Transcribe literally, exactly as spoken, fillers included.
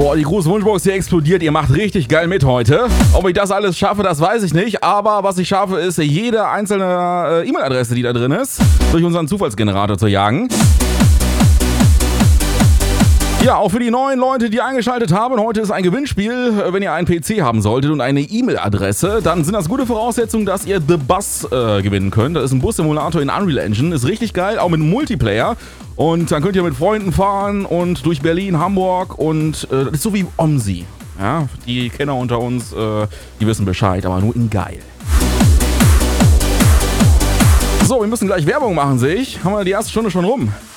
Boah, die große Wunschbox hier explodiert. Ihr macht richtig geil mit heute. Ob ich das alles schaffe, das weiß ich nicht. Aber was ich schaffe, ist, jede einzelne äh, E-Mail-Adresse, die da drin ist, durch unseren Zufallsgenerator zu jagen. Ja, auch für die neuen Leute, die eingeschaltet haben, heute ist ein Gewinnspiel. Wenn ihr einen P C haben solltet und eine E-Mail-Adresse, dann sind das gute Voraussetzungen, dass ihr The Bus äh, gewinnen könnt. Das ist ein Bus-Simulator in Unreal Engine, ist richtig geil, auch mit Multiplayer. Und dann könnt ihr mit Freunden fahren und durch Berlin, Hamburg und äh, das ist so wie OMSI. Ja, die Kenner unter uns, äh, die wissen Bescheid, aber nur in geil. So, wir müssen gleich Werbung machen, sehe ich. Haben wir die erste Stunde schon rum.